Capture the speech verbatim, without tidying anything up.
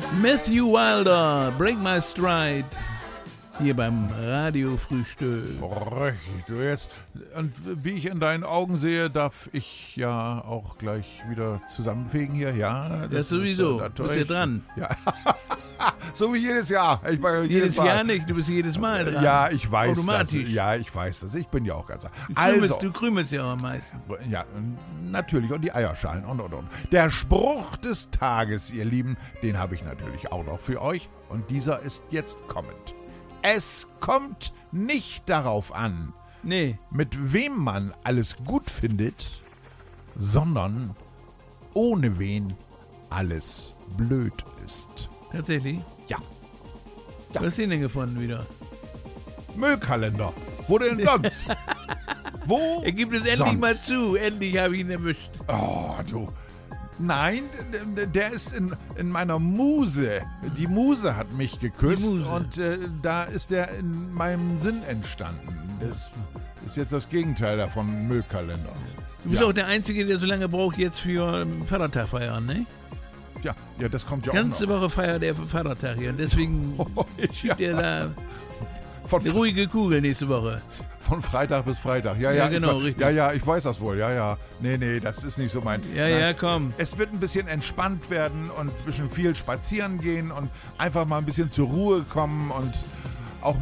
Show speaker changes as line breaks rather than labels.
Matthew Wilder, Break My Stride. Hier beim Radiofrühstück.
Richtig, du jetzt. Und wie ich in deinen Augen sehe, darf ich ja auch gleich wieder zusammenfegen hier. Ja,
das, das sowieso.
Ist,
du bist ja dran.
Ja. So wie jedes Jahr. Ich war jedes
jedes
Mal.
Jahr nicht, du bist jedes Mal dran.
Ja, ich weiß
Automatisch.
das. Ja, ich weiß das. Ich bin ja auch ganz.
Du
also,
krümelst, du krümelst ja auch am meisten.
Ja, natürlich. Und die Eierschalen und und und. Der Spruch des Tages, ihr Lieben, den habe ich natürlich auch noch für euch. Und dieser ist jetzt kommend. Es kommt nicht darauf an,
nee.
mit wem man alles gut findet, sondern ohne wen alles blöd ist.
Tatsächlich?
Ja.
ja. Was hast du denn gefunden wieder?
Müllkalender. Wo denn sonst? Wo
Er gibt es
sonst?
endlich mal zu. Endlich habe ich ihn erwischt.
Oh, du. Nein, der ist in, in meiner Muse. Die Muse hat mich geküsst und äh, da ist der in meinem Sinn entstanden. Das ist jetzt das Gegenteil davon, Müllkalender.
Du bist
ja.
auch der Einzige, der so lange braucht jetzt für Vatertag feiern, ne?
Ja, ja, das kommt ja
Ganze
auch noch.
Woche feiert er für Vatertag hier und deswegen
oh,
schiebt
ja.
er da
von
eine ruhige Kugel nächste Woche.
Von Freitag bis Freitag. Ja,
ja,
ja,
genau,
ich,
richtig.
Ja, ja, ich weiß das wohl. Ja, ja. Nee, nee, das ist nicht so mein...
Ja,
nein.
ja, komm.
Es wird ein bisschen entspannt werden und ein bisschen viel spazieren gehen und einfach mal ein bisschen zur Ruhe kommen und